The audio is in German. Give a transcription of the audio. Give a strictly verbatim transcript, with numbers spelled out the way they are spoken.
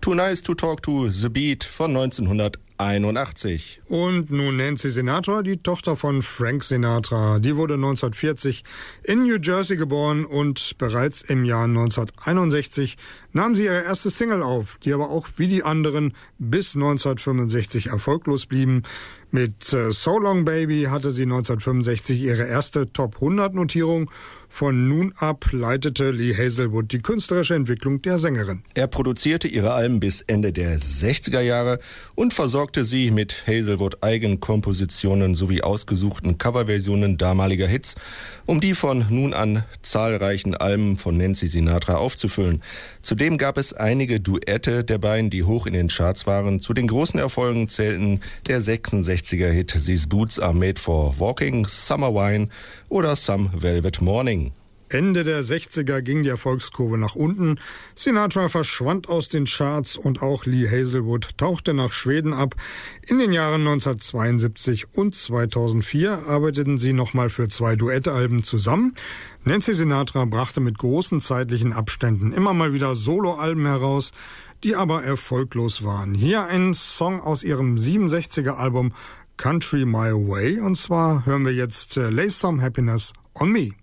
Too Nice to Talk to The Beat von neunzehnhunderteinundachtzig. Und nun Nancy Sinatra, die Tochter von Frank Sinatra. Die wurde neunzehnhundertvierzig in New Jersey geboren und bereits im Jahr neunzehnhunderteinundsechzig nahm sie ihre erste Single auf, die aber auch wie die anderen bis neunzehnhundertfünfundsechzig erfolglos blieben. Mit äh, So Long Baby hatte sie neunzehnhundertfünfundsechzig ihre erste Top hundert Notierung. Von nun ab leitete Lee Hazlewood die künstlerische Entwicklung der Sängerin. Er produzierte ihre Alben bis Ende der sechziger Jahre und versorgte sie mit Hazlewood Eigenkompositionen sowie ausgesuchten Coverversionen damaliger Hits, um die von nun an zahlreichen Alben von Nancy Sinatra aufzufüllen. Zudem gab es einige Duette der beiden, die hoch in den Charts waren. Zu den großen Erfolgen zählten der sechsundsechziger Hit These Boots Are Made for Walking, Summer Wine oder Some Velvet Morning. Ende der sechziger ging die Erfolgskurve nach unten. Sinatra verschwand aus den Charts und auch Lee Hazlewood tauchte nach Schweden ab. In den Jahren neunzehnhundertzweiundsiebzig und zweitausendvier arbeiteten sie nochmal für zwei Duettalben zusammen. Nancy Sinatra brachte mit großen zeitlichen Abständen immer mal wieder Soloalben heraus, die aber erfolglos waren. Hier ein Song aus ihrem siebenundsechziger Album Country My Way, und zwar hören wir jetzt Lay Some Happiness on Me.